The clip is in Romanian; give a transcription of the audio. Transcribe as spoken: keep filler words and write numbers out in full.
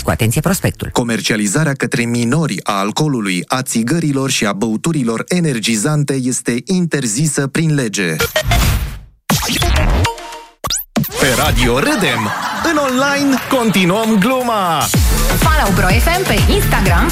cu atenție prospectul. Comercializarea către minori a alcoolului, a țigărilor și a băuturilor energizante este interzisă prin lege. Pe radio râdem, în online continuăm gluma. Follow Pro F M pe Instagram,